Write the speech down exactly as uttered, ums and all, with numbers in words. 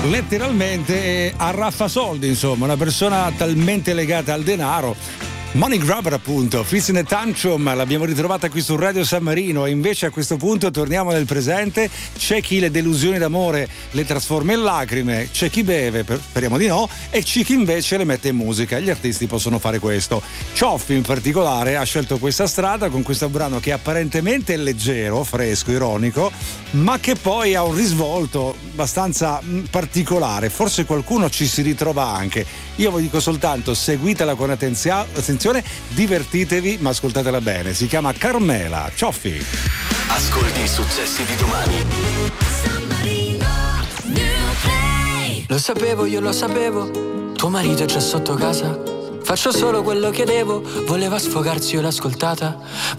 letteralmente a raffasoldi, insomma, una persona talmente legata al denaro. Money Grabber, appunto, Fizz and Tantrum, l'abbiamo ritrovata qui su Radio San Marino. E invece a questo punto torniamo nel presente. C'è chi le delusioni d'amore le trasforma in lacrime, c'è chi beve, speriamo di no, e c'è chi invece le mette in musica. Gli artisti possono fare questo. Cioffi in particolare ha scelto questa strada con questo brano che apparentemente è leggero, fresco, ironico, ma che poi ha un risvolto abbastanza particolare. Forse qualcuno ci si ritrova anche. Io vi dico soltanto: seguitela con attenzione, divertitevi, ma ascoltatela bene. Si chiama Carmela. Cioffi. Ascolti i successi di domani. San Marino, New Play. Lo sapevo, io lo sapevo. Tuo marito è già sotto casa. Faccio solo quello che devo. Voleva sfogarsi, io l'ho ascoltata.